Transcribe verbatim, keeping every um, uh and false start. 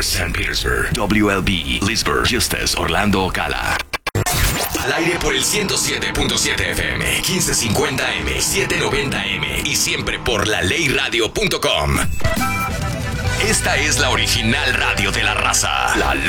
Commerce, Saint Petersburg, W L B, Leesburg, Eustis, Orlando, Ocala. Al aire por el ciento siete punto siete F M, quince cincuenta M, setecientos noventa M y siempre por la ley radio punto com. Esta es la original radio de la raza, La Ley